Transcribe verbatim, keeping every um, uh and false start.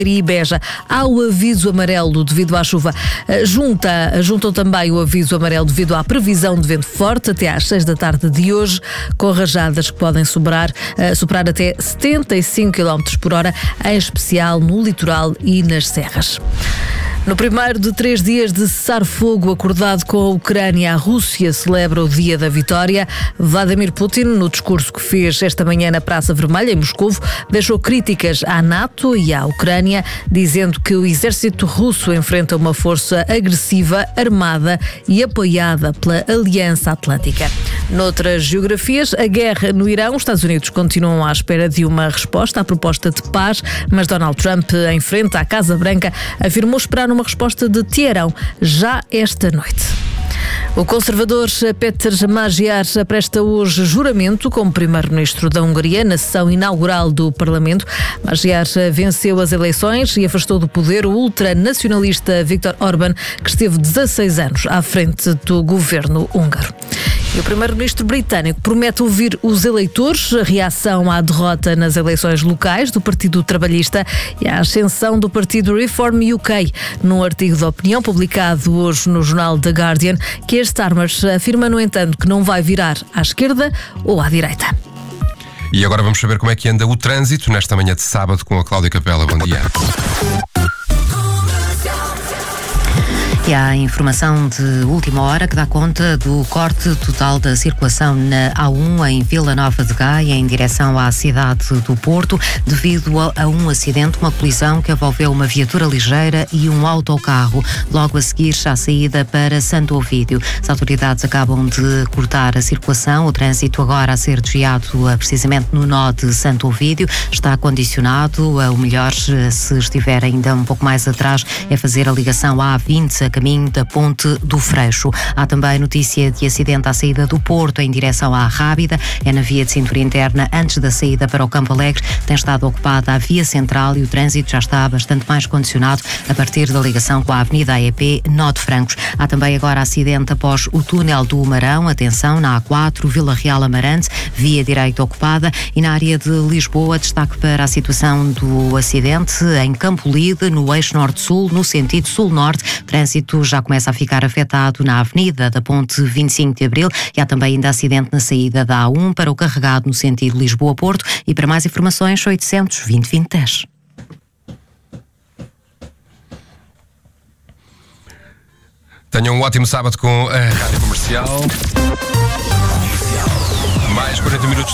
e Beja. Há o aviso amarelo devido à chuva. Junta, juntam também o aviso amarelo devido à previsão de vento forte até às seis da tarde de hoje, com rajadas que podem superar, superar até setenta e cinco quilómetros por hora, em especial no litoral e nas serras. No primeiro de três dias de cessar-fogo acordado com a Ucrânia, a Rússia celebra o Dia da Vitória. Vladimir Putin, no discurso que fez esta manhã na Praça Vermelha, em Moscovo, deixou críticas à NATO e à Ucrânia, dizendo que o exército russo enfrenta uma força agressiva, armada e apoiada pela Aliança Atlântica. Noutras geografias, a guerra no Irão, os Estados Unidos continuam à espera de uma resposta à proposta de paz, mas Donald Trump, em frente à Casa Branca, afirmou esperar uma resposta de Teherão já esta noite. O conservador Péter Magyar presta hoje juramento como primeiro-ministro da Hungria na sessão inaugural do Parlamento. Magyar venceu as eleições e afastou do poder o ultranacionalista Viktor Orbán, que esteve dezasseis anos à frente do governo húngaro. E o primeiro-ministro britânico promete ouvir os eleitores, a reação à derrota nas eleições locais do Partido Trabalhista e à ascensão do partido Reform U K. Num artigo de opinião publicado hoje no jornal The Guardian, Keir Starmer afirma, no entanto, que não vai virar à esquerda ou à direita. E agora vamos saber como é que anda o trânsito nesta manhã de sábado com a Cláudia Capela. Bom dia. E há informação de última hora que dá conta do corte total da circulação na A um em Vila Nova de Gaia, em direção à cidade do Porto, devido a, a um acidente, uma colisão que envolveu uma viatura ligeira e um autocarro, logo a seguir à saída para Santo Ovídio. As autoridades acabam de cortar a circulação, o trânsito agora a ser desviado precisamente no nó de Santo Ovídio, está condicionado. O melhor, se estiver ainda um pouco mais atrás, é fazer a ligação à A vinte, a caminho da Ponte do Freixo. Há também notícia de acidente à saída do Porto em direção à Rábida, é na via de cintura interna antes da saída para o Campo Alegre. Tem estado ocupada a via central e o trânsito já está bastante mais condicionado a partir da ligação com a Avenida A E P, nó de Francos. Há também agora acidente após o túnel do Marão, atenção, na A quatro, Vila Real Amarante, via direita ocupada, e na área de Lisboa, destaque para a situação do acidente em Campolide, no eixo norte-sul, no sentido sul-norte. Trânsito já começa a ficar afetado na Avenida da Ponte vinte e cinco de Abril, e há também ainda acidente na saída da A um para o carregado no sentido Lisboa-Porto. E para mais informações, oitocentos, vinte, vinte, dez. Tenham um ótimo sábado com a Rádio Comercial. Mais quarenta minutos.